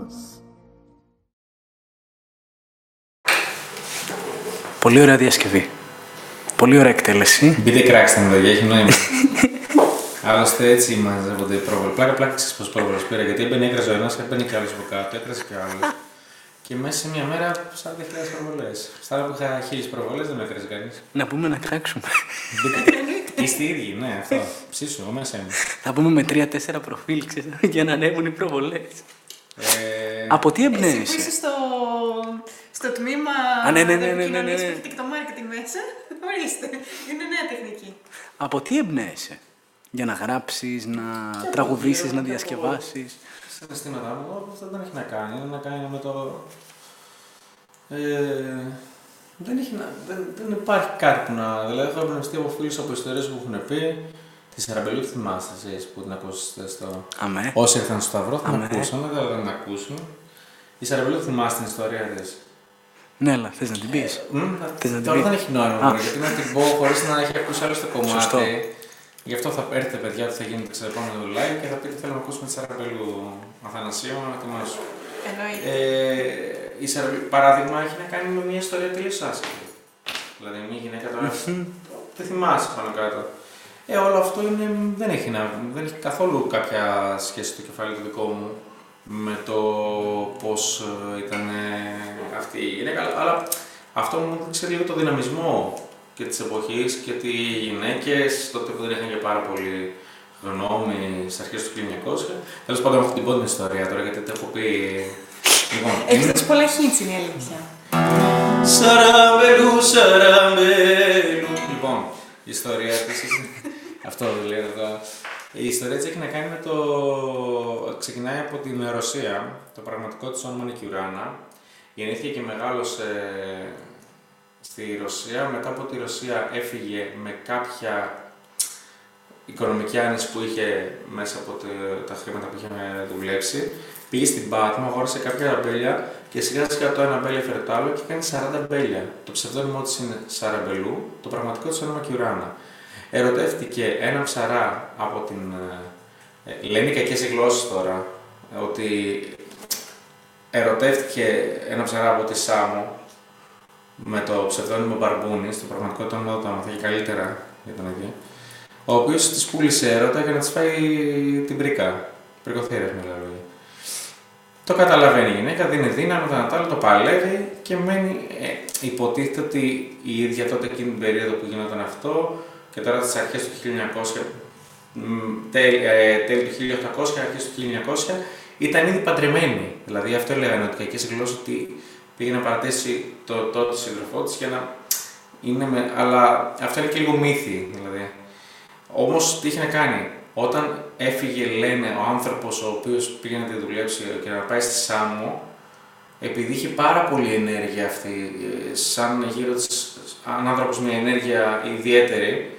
Πολύ ωραία διασκευή. Πολύ ωραία εκτέλεση. Μπείτε κράξτε με παιδιά, έχει νόημα. Άλλωστε έτσι μαζεύονται οι πρόβολοι. Πλάκα ξέρεις πως πρόβολος πήρα, γιατί έμπαινε έκραζε ο ένας, έμπαινε κι άλλος από κάτω, έκραζε κι άλλος. Και μέσα σε μια μέρα 40.000 προβολές. Στα άλλα που είχα 1000 προβολές δεν με έκραζε κανείς. Να πούμε να κράξουμε. Είστε οι ίδιοι, ναι, αυτό. Ψήσου, εγώ μέσα είμαι. Θα πούμε με 3-4 προφίλ, ξέρεις, για να ανέβουν οι προβολές. Από τι Εσύ εμπνέεσαι? που είσαι στο τμήμα ναι. και το marketing μέσα, ορίστε, είναι νέα τεχνική. Από τι εμπνέεσαι? Για να γράψεις, να τραγουδήσεις, να διασκευάσεις. Συναισθήματά μου, αυτό δεν έχει να κάνει. Είναι να κάνει με το. Δεν υπάρχει κάτι που να. Δηλαδή, έχω εμπνευστεί από φίλους από ιστορίες που έχουν πει. Τη Σαραμπελού τη θυμάστε εσείς που την ακούσατε στο. Αμέ. Όσοι ήρθαν στο Σταυρό θα την ακούσουν, δεν θα την ακούσουν. Η Σαραμπελού θυμάστε την ιστορία της. Ναι, αλλά θες να την πεις? Τώρα δεν έχει νόημα, γιατί να την πω χωρίς να έχει ακούσει άλλο το κομμάτι. Σωστό. Γι' αυτό θα έρθετε παιδιά ότι θα γίνει το επόμενο live και θα πείτε θέλουμε να ακούσουμε τη Σαραμπελού. Αθανασίου, να ετοιμάσω. Η Σαραμπελού, παράδειγμα, έχει να κάνει με μια ιστορία τελείως άσχημη. Δηλαδή, μια γυναίκα τώρα. Δεν θυμάσαι πάνω κάτω. Όλο αυτό δεν έχει καθόλου κάποια σχέση στο κεφάλι του δικό μου με το πώς ήταν αυτή η γυναίκα, αλλά αυτό μου δείξε λίγο το δυναμισμό και της εποχής και ότι οι γυναίκες τότε που δεν είχαν και πάρα πολύ γνώμη στις αρχές του 1900. Τέλος πάντων, έχω την πρώτη ιστορία τώρα γιατί το έχω πει. Λοιπόν, έχεις δώσει πολλά hints, είναι η αλήθεια. Σαραμπελού. Λοιπόν, η ιστορία της. Αυτό λέει εδώ. Η ιστορία της έχει να κάνει με το. Ξεκινάει από την Ρωσία. Το πραγματικό της όνομα είναι Κιουράνα. Γεννήθηκε και μεγάλωσε στη Ρωσία. Μετά από τη Ρωσία έφυγε με κάποια οικονομική άνεση που είχε μέσα από τα χρήματα που είχε δουλέψει. Πήγε στην Πάτμο, αγόρασε κάποια αμπέλια και σιγά σιγά το ένα αμπέλια έφερε το άλλο και κάνει 40 αμπέλια. Το ψευδόνυμό της είναι Σαραμπελού, το πραγματικό της όνομα Κιουράνα. Ερωτεύτηκε ένα ψαρά από την. Λένε κακές γλώσσες τώρα, ότι ερωτεύτηκε ένα ψαρά από τη Σάμο με το ψευδόνυμο Μπαρμπούνης, το πραγματικό το όνομα το μάθαμε καλύτερα για τον ίδιο, ο οποίος της πούλησε έρωτα για να της φάει την πρίκα. Πρικοθύρες με άλλα λόγια. Το καταλαβαίνει η γυναίκα, δίνει δύναμη, το Ανατάλλο, το παλεύει και μένει. Υποτίθεται ότι η ίδια τότε εκείνη την περίοδο που γινόταν αυτό και τώρα τις αρχές του 1900, τέλη του 1800, αρχές του 1900, ήταν ήδη παντρεμένη. Δηλαδή αυτό έλεγαν ότι κακές γλώσσες ότι πήγε να παρατήσει το τότε σύντροφό της για να είναι με. Αλλά αυτό είναι και λίγο μύθι δηλαδή. Όμως τι είχε να κάνει? Όταν έφυγε, λένε, ο άνθρωπος ο οποίος πήγε να τη δουλέψει και να πάει στη Σάμο, επειδή είχε πάρα πολύ ενέργεια αυτή, σαν γύρω της, αν άνθρωπος με ενέργεια ιδιαίτερη,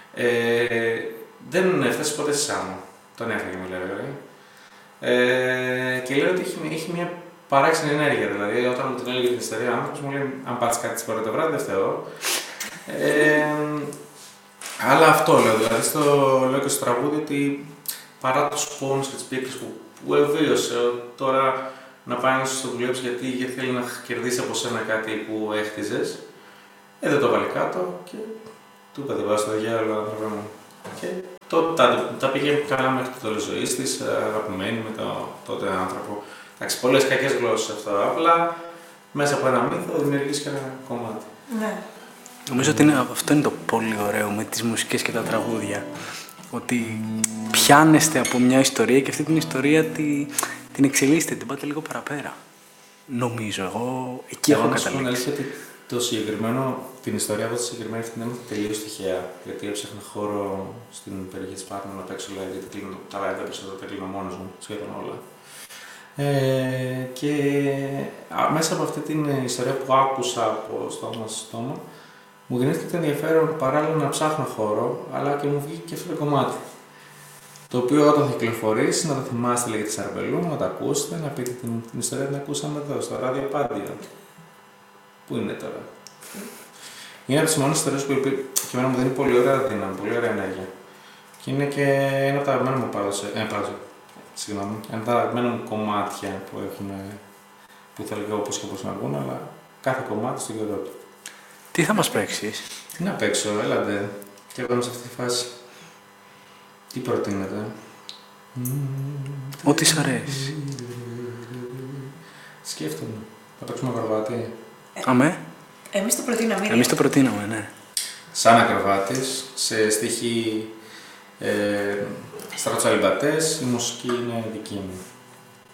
δεν έφτασε ποτέ στη Σάμο. Τον έφυγε, μου λέει. Και λέει ότι έχει μια παράξενη ενέργεια. Δηλαδή, όταν μου την έλεγε την ιστορία, ο άνθρωπος μου λέει: αν πάτσεις κάτι τις το βράδυ, δεν φταίω. Αλλά αυτό λέω, δηλαδή λέω και στο τραγούδι ότι παρά τους πόνους και τις πίκρες που εβίωσε, τώρα να πάει να σου το δουλέψει γιατί θέλει να κερδίσει από σένα κάτι που έχτιζες, δεν το βάλει κάτω και του είπα δεν βάζω στο διάλογο, άνθρωπε μου. Και τα πήγε καλά μέχρι το τέλος ζωής της, αγαπημένη με τον τότε άνθρωπο. Εντάξει, πολλές κακές γλώσσες αυτό, απλά μέσα από ένα μύθο δημιουργείς και ένα κομμάτι. Ναι. Νομίζω ότι αυτό είναι το πολύ ωραίο με τις μουσικές και τα τραγούδια. Ότι πιάνεστε από μια ιστορία και αυτή την ιστορία την εξελίσσετε, την πάτε λίγο παραπέρα. Νομίζω, εγώ εκεί έχω καταλήξει. Ότι το συγκεκριμένο, την ιστορία από τη συγκεκριμένη αυτή την έμαθα τελείως τυχαία. Γιατί έψαχνα χώρο στην περιοχή της Πάτμου να παίξω live, γιατί τα live έπαιξα τα κλείνω μόνος μου, σχεδόν όλα. Και μέσα από αυτή την ιστορία που άκουσα από στόμα σε στόμα, μου γεννήθηκε το ενδιαφέρον παράλληλα να ψάχνω χώρο, αλλά και μου βγήκε και αυτό το κομμάτι. Το οποίο όταν θα κυκλοφορήσει, να το θυμάστε λέγεται Σαραμπελού, να το ακούσετε, να πείτε την ιστορία την ακούσαμε εδώ, στο ράδιο Πάντιο. Πού είναι τώρα? Είναι από τις μόνες ιστορίες που και εμένα μου δίνει πολύ ωραία δύναμη, πολύ ωραία ενέργεια. Και είναι και ένα από τα αγαπημένα μου Συγγνώμη. Αν τα αγαπημένα μου κομμάτια που θέλω και εγώ πώς και πώς να βγουν, αλλά κάθε κομμάτι στον καιρό του. Τι θα μας παίξεις? Τι να παίξω, έλατε. Και εγώ είμαι σε αυτή τη φάση. Τι προτείνετε? Ό,τι σ' αρέσει. Σκέφτομαι. Θα παίξουμε ακροβάτι. Αμέ. Εμείς το προτείναμε. Εμείς το προτείναμε, ναι. Σαν ακροβάτης, σε στοιχή Στράτσο Αλιμπατές, η μουσική είναι δική μου.